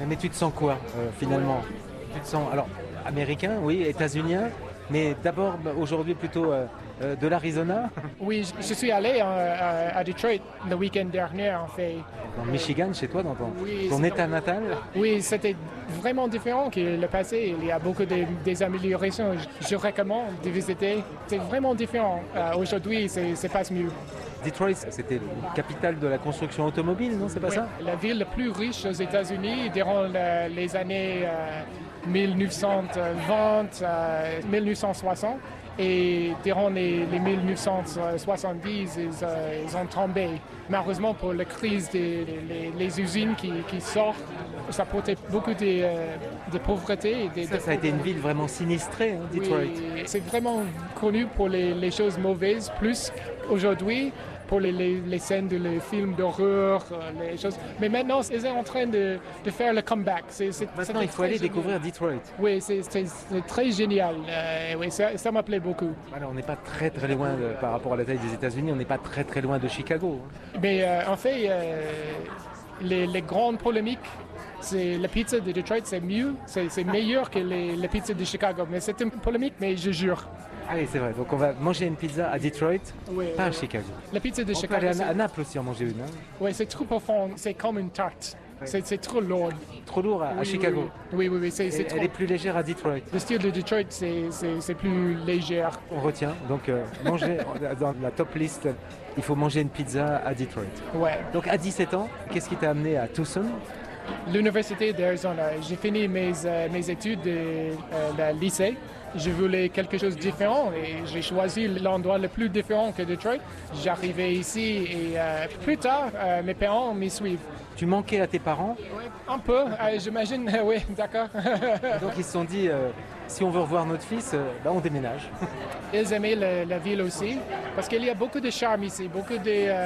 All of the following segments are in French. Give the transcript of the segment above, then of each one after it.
Mais tu te sens quoi, finalement? Tu te sens, alors, américain, oui, états-unien, mais d'abord, aujourd'hui, plutôt de l'Arizona, Oui, je suis allé à Detroit le week-end dernier, en fait. dans le Michigan, chez toi, dans ton, Oui, ton c'est état natal. Oui, c'était vraiment différent que le passé. Il y a beaucoup des améliorations. Je recommande de visiter. C'est vraiment différent. Aujourd'hui, c'est pas mieux. Detroit, c'était la capitale de la construction automobile, non? C'est pas Oui, ça? la ville la plus riche aux États-Unis durant les années 1920, 1960. Et durant les 1970, ils ont tombé. Malheureusement, pour la crise les usines qui sortent, ça apportait beaucoup de pauvreté. Ça a été une ville vraiment sinistrée, hein, Detroit. Oui, c'est vraiment connu pour les choses mauvaises, plus aujourd'hui pour les scènes de les films d'horreur, les choses. Mais maintenant, ils sont en train de faire le comeback. Maintenant, il faut aller découvrir Detroit. Oui, c'est très génial. Oui, ça m'a plu beaucoup. Alors, on n'est pas très très loin par rapport à la taille des États-Unis, on n'est pas très très loin de Chicago. Mais en fait, les grandes polémiques, c'est la pizza de Detroit, c'est mieux, c'est meilleur que la pizza de Chicago. Mais c'est une polémique, mais je jure. Allez, c'est vrai. Donc, on va manger une pizza à Detroit, Oui, pas à oui. Chicago. La pizza de On peut Chicago, aller à Naples aussi en manger une. Hein. oui, c'est trop profond, c'est comme une tarte. C'est trop lourd. Trop lourd à Oui, Chicago. Oui, c'est trop. Elle est plus légère à Detroit. Le style de Detroit, c'est plus léger. On retient. Donc, manger dans la top list, il faut manger une pizza à Detroit. Ouais. Donc, à 17 ans, qu'est-ce qui t'a amené à Tucson? L'université d'Arizona. J'ai fini mes études de lycée. Je voulais quelque chose de différent et j'ai choisi l'endroit le plus différent que Detroit. J'arrivais ici et plus tard, mes parents m'y suivent. Tu manquais à tes parents? Ouais, un peu, j'imagine, oui, d'accord. Donc ils se sont dit, si on veut revoir notre fils, on déménage. Ils aimaient la ville aussi, parce qu'il y a beaucoup de charme ici, beaucoup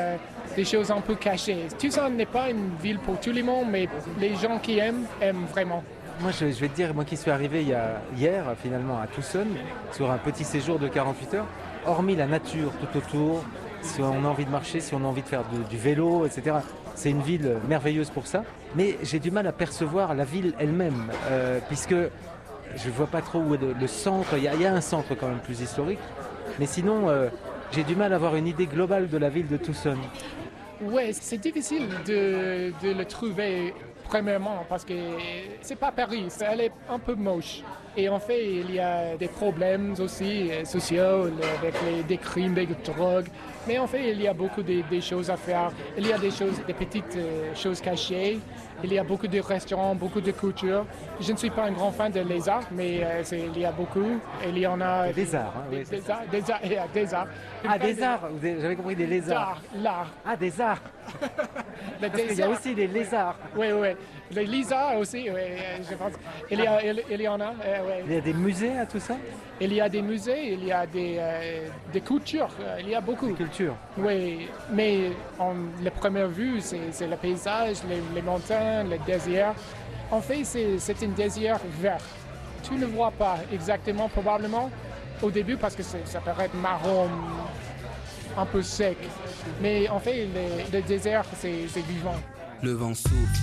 de choses un peu cachées. Tucson n'est pas une ville pour tout le monde, mais les gens qui aiment vraiment. Moi, je vais te dire, moi qui suis arrivé hier, finalement, à Tucson, sur un petit séjour de 48 heures, hormis la nature tout autour, si on a envie de marcher, si on a envie de faire du vélo, etc., c'est une ville merveilleuse pour ça. Mais j'ai du mal à percevoir la ville elle-même, puisque je ne vois pas trop où est le centre. Il y a un centre quand même plus historique. Mais sinon, j'ai du mal à avoir une idée globale de la ville de Tucson. Oui, c'est difficile de le trouver. Premièrement, parce que c'est pas Paris, elle est un peu moche. Et en fait, il y a des problèmes aussi sociaux avec des crimes, des drogues. Mais en fait, il y a beaucoup de choses à faire. Il y a des petites choses cachées. Il y a beaucoup de restaurants, beaucoup de culture. Je ne suis pas un grand fan de les arts, mais il y a beaucoup. Il y en a des arts, hein, oui, des arts, il y a des arts. Ah, des arts. J'avais compris des lézards. L'art. Ah, des arts. Parce qu'il y a aussi des lézards. Oui. Les lézards aussi, oui, je pense. Il y en a. Oui. Il y a des musées à tout ça? Il y a des musées, il y a des cultures, il y a beaucoup. Des cultures. Oui, mais la première vue, c'est le paysage, les montagnes, le désert. En fait, c'est un désert vert. Tu ne vois pas exactement, probablement, au début, parce que ça paraît marron, un peu sec. Mais en fait, le désert, c'est vivant. Le vent souffle.